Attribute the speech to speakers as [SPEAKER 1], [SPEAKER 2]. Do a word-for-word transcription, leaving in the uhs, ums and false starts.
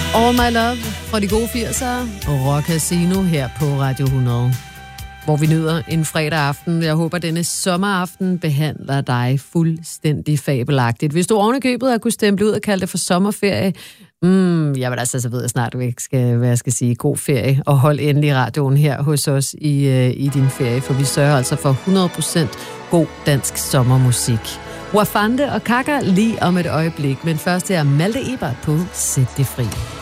[SPEAKER 1] All My Love fra de gode firsere og Rock Casino her på Radio hundrede, hvor vi nyder en fredag aften. Jeg håber, denne sommeraften behandler dig fuldstændig fabelagtigt. Hvis du ovenikøbet har kunnet stemple ud og kalde det for sommerferie, mm, jamen altså, så ved jeg snart, at du ikke skal, hvad jeg skal sige, god ferie, og hold endelig radioen her hos os i, uh, i din ferie, for vi sørger altså for hundrede procent god dansk sommermusik. Wafande og Kaka lige om et øjeblik, men først er Malte Ebert på Sæt det fri.